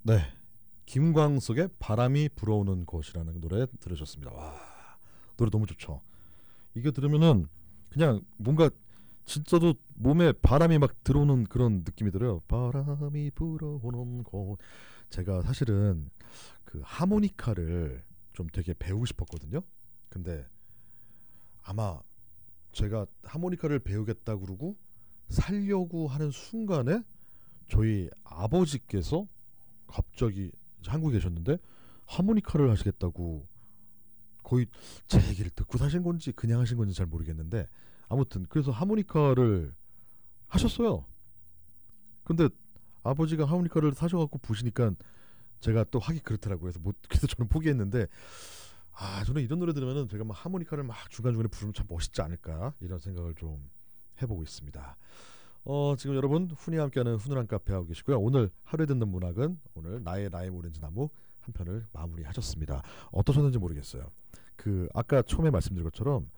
네, 김광석의 바람이 불어오는 곳이라는 노래 들으셨습니다. 와, 노래 너무 좋죠. 이게 들으면은 그냥 뭔가 진짜도 몸에 바람이 막 들어오는 그런 느낌이 들어요. 바람이 불어오는 곳. 제가 사실은 그 하모니카를 좀 되게 배우고 싶었거든요. 근데 아마 제가 하모니카를 배우겠다 그러고 살려고 하는 순간에 저희 아버지께서 갑자기 한국에 계셨는데 하모니카를 하시겠다고 거의 제 얘기를 듣고 사신 건지 그냥 하신 건지 잘 모르겠는데 아무튼 그래서 하모니카를 하셨어요. 근데 아버지가 하모니카를 사셔갖고 부시니까 제가 또 하기 그렇더라고요. 그래서 못 그래서 저는 포기했는데 저는 이런 노래 들으면은 제가 막 하모니카를 막 중간중간에 부르면 참 멋있지 않을까 이런 생각을 좀 해보고 있습니다. 지금 여러분 훈이와 함께하는 훈훈한 카페 하고 계시고요. 오늘 하루에 듣는 문학은 오늘 나의 오렌지 나무 한 편을 마무리하셨습니다. 어떠셨는지 모르겠어요. 그 아까 처음에 말씀드린 것처럼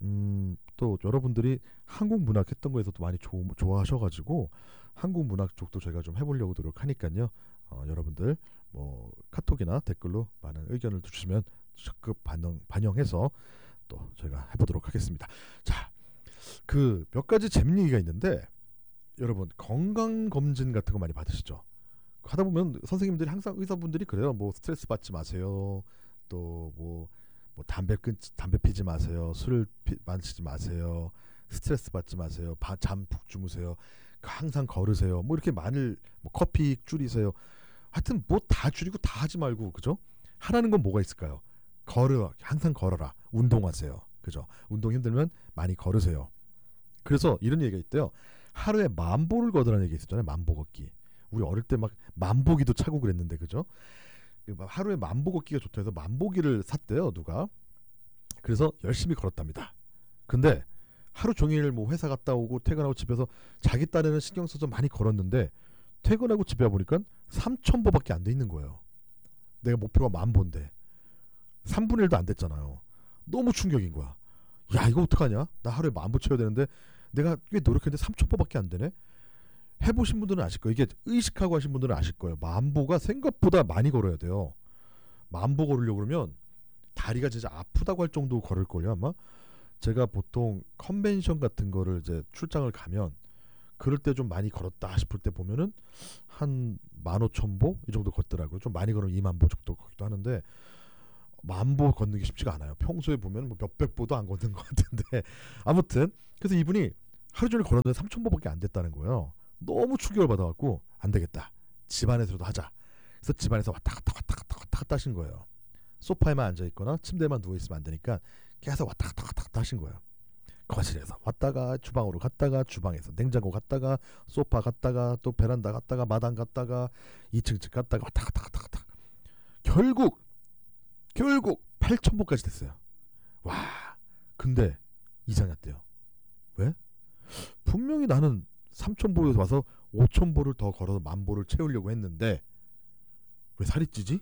또 여러분들이 한국 문학 했던 거에서도 많이 좋아하셔가지고 한국 문학 쪽도 저희가 좀 해보려고 노력하니까요. 여러분들 뭐 카톡이나 댓글로 많은 의견을 주시면 적극 반영해서 또 저희가 해보도록 하겠습니다. 자, 그 몇 가지 재밌는 얘기가 있는데 여러분 건강검진 같은 거 많이 받으시죠? 하다 보면 선생님들이 항상 의사분들이 그래요. 뭐 스트레스 받지 마세요. 또 뭐 담배 피지 마세요. 술을 마시지 마세요. 스트레스 받지 마세요. 잠 푹 주무세요. 항상 걸으세요. 뭐 이렇게 뭐 커피 줄이세요. 하여튼 뭐 다 줄이고 다 하지 말고 그죠? 하라는 건 뭐가 있을까요? 항상 걸어라. 운동하세요. 그죠? 운동 힘들면 많이 걸으세요. 그래서 이런 얘기가 있대요. 하루에 10,000보를 걷으라는 얘기 있었잖아요. 10,000보 걷기. 우리 어릴 때 막 만보기도 차고 그랬는데 그죠? 하루에 10,000보 걷기가 좋다 해서 만보기를 샀대요. 누가. 그래서 열심히 걸었답니다. 근데 하루 종일 뭐 회사 갔다 오고 퇴근하고 집에서 자기 딴에는 신경 써서 많이 걸었는데 퇴근하고 집에 와보니까 3,000보밖에 안 돼 있는 거예요. 내가 목표가 10,000보인데 3분의 1도 안 됐잖아요. 너무 충격인 거야. 야 이거 어떡하냐? 나 하루에 10,000보 채워야 되는데 내가 꽤 노력했는데 3,000보밖에 안 되네? 해보신 분들은 아실 거예요. 이게 의식하고 하신 분들은 아실 거예요. 10,000보가 생각보다 많이 걸어야 돼요. 10,000보 걸으려고 그러면 다리가 진짜 아프다고 할 정도 걸을걸요 아마. 제가 보통 컨벤션 같은 거를 이제 출장을 가면 그럴 때 좀 많이 걸었다 싶을 때 보면은 한 15,000보 이 정도 걷더라고요. 좀 많이 걸으면 20,000보 정도 걷기도 하는데 10,000보 걷는 게 쉽지가 않아요. 평소에 보면 뭐 몇백 보도 안 걷는 것 같은데 아무튼 그래서 이분이 하루 종일 걸었는데 3,000보밖에 안 됐다는 거예요. 너무 충격을 받아갖고 안 되겠다. 집안에서도 하자. 그래서 집안에서 왔다 갔다 하신 거예요. 소파에만 앉아있거나 침대에만 누워있으면 안 되니까 계속 왔다 갔다 하신 거예요. 거실에서 왔다가 주방으로 갔다가 주방에서 냉장고 갔다가 소파 갔다가 또 베란다 갔다가 마당 갔다가 2층 집 갔다가 왔다 갔다 결국 8,000보까지 됐어요. 와, 근데 이상했대요. 왜? 분명히 나는 3,000보에서 와서 5,000보를 더 걸어서 10,000보를 채우려고 했는데 왜 살이 찌지?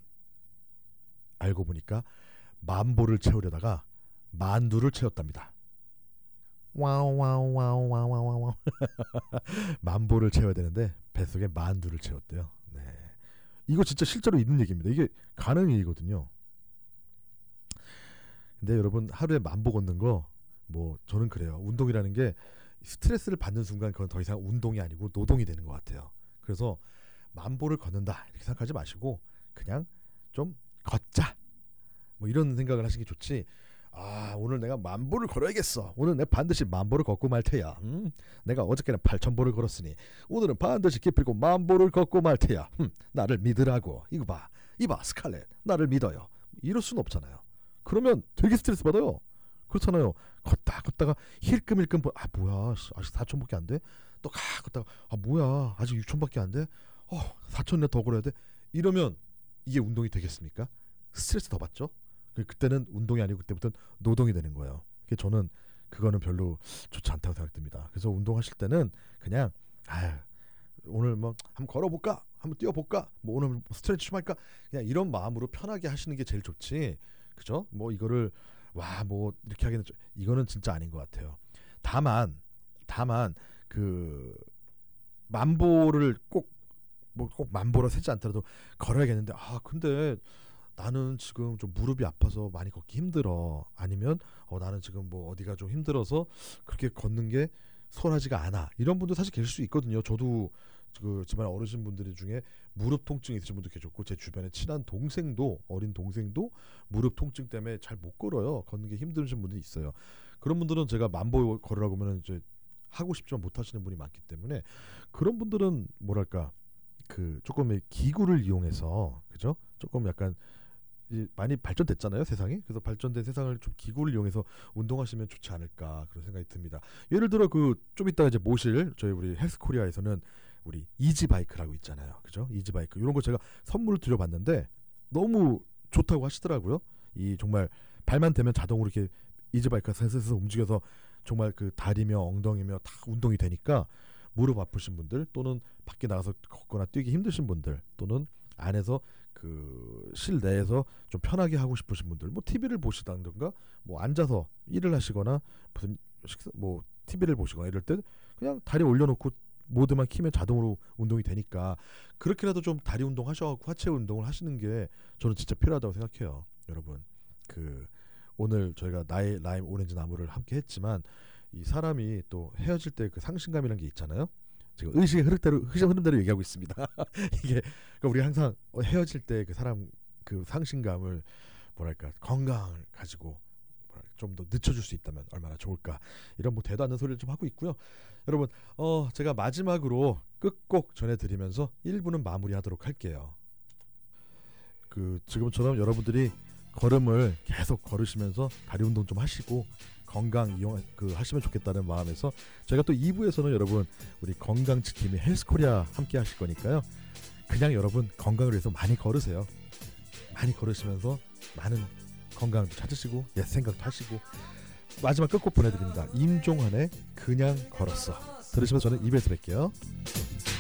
알고 보니까 10,000보를 채우려다가 10,000두를 채웠답니다. 와우 10,000보를 채워야 되는데 뱃속에 10,000두를 채웠대요. 네, 이거 진짜 실제로 있는 얘기입니다. 이게 가능한 일이거든요. 근데 여러분 하루에 10,000보 걷는 거 뭐 저는 그래요. 운동이라는 게 스트레스를 받는 순간 그건 더 이상 운동이 아니고 노동이 되는 것 같아요. 그래서 10,000보를 걷는다 이렇게 생각하지 마시고 그냥 좀 걷자 뭐 이런 생각을 하시는 게 좋지. 오늘 내가 10,000보를 걸어야겠어. 오늘 내가 반드시 10,000보를 걷고 말 테야. 내가 어저께는 8,000보를 걸었으니 오늘은 반드시 기필코 10,000보를 걷고 말 테야. 나를 믿으라고. 이봐 스칼렛 나를 믿어요. 이럴 수는 없잖아요. 그러면 되게 스트레스 받아요. 그렇잖아요. 걷다가 힐끔힐끔 뭐야 아직 4,000보밖에 안 돼? 또 걷다가 뭐야 아직 6,000밖에 안 돼? 4,000내 더 걸어야 돼? 이러면 이게 운동이 되겠습니까? 스트레스 더 받죠? 그때는 운동이 아니고 그때부터는 노동이 되는 거예요. 그래서 저는 그거는 별로 좋지 않다고 생각됩니다. 그래서 운동하실 때는 그냥 오늘 뭐 한번 걸어볼까? 한번 뛰어볼까? 뭐 오늘 스트레치 좀 할까? 그냥 이런 마음으로 편하게 하시는 게 제일 좋지. 그죠? 뭐 이거를 뭐 이렇게 하기는 이거는 진짜 아닌 것 같아요. 다만 그 10,000보를 꼭 뭐 꼭 만보라 세지 않더라도 걸어야겠는데 근데 나는 지금 좀 무릎이 아파서 많이 걷기 힘들어. 아니면 나는 지금 뭐 어디가 좀 힘들어서 그렇게 걷는 게 수월하지가 않아. 이런 분도 사실 계실 수 있거든요. 저도 그 집안 어르신분들 중에 무릎 통증이 있으신 분도 계셨고 제 주변에 친한 동생도 어린 동생도 무릎 통증 때문에 잘 못 걸어요. 걷는 게 힘드신 분들이 있어요. 그런 분들은 제가 만보 걸으라고 하면 이제 하고 싶지만 못 하시는 분이 많기 때문에 그런 분들은 뭐랄까 그 조금의 기구를 이용해서 그죠? 조금 약간 많이 발전됐잖아요 세상이. 그래서 발전된 세상을 좀 기구를 이용해서 운동하시면 좋지 않을까 그런 생각이 듭니다. 예를 들어 그 좀 이따가 이제 모실 저희 우리 헬스코리아에서는 우리 이지바이크라고 있잖아요, 그죠? 이지바이크 이런 거 제가 선물을 드려봤는데 너무 좋다고 하시더라고요. 이 정말 발만 대면 자동으로 이렇게 이지바이크가 슬슬 움직여서 정말 그 다리며 엉덩이며 다 운동이 되니까 무릎 아프신 분들 또는 밖에 나가서 걷거나 뛰기 힘드신 분들 또는 안에서 그 실내에서 좀 편하게 하고 싶으신 분들 뭐 TV를 보시다든가 뭐 앉아서 일을 하시거나 무슨 뭐 TV를 보시거나 이럴 때 그냥 다리 올려놓고 모드만 키면 자동으로 운동이 되니까 그렇게라도 좀 다리 운동 하셔갖고 하체 운동을 하시는 게 저는 진짜 필요하다고 생각해요. 여러분 그 오늘 저희가 나의 라임 오렌지 나무를 함께 했지만 이 사람이 또 헤어질 때 그 상실감이라는 게 있잖아요. 지금 의식의 흐름대로 얘기하고 있습니다. 이게 그러니까 우리 항상 헤어질 때 그 사람 그 상실감을 뭐랄까 건강을 가지고 좀 더 늦춰줄 수 있다면 얼마나 좋을까 이런 뭐 대도 않는 소리를 좀 하고 있고요. 여러분 제가 마지막으로 끝곡 전해드리면서 1부는 마무리하도록 할게요. 그 지금처럼 여러분들이 걸음을 계속 걸으시면서 다리 운동 좀 하시고 건강 이용 하시면 좋겠다는 마음에서 저희가 또 2부에서는 여러분 우리 건강지킴이 헬스코리아 함께 하실 거니까요. 그냥 여러분 건강을 위해서 많이 걸으세요. 많이 걸으시면서 많은 건강도 찾으시고 옛 생각도 하시고 마지막 끝곡 보내드립니다. 임종환의 그냥 걸었어 들으시면 저는 2부에서 뵐게요.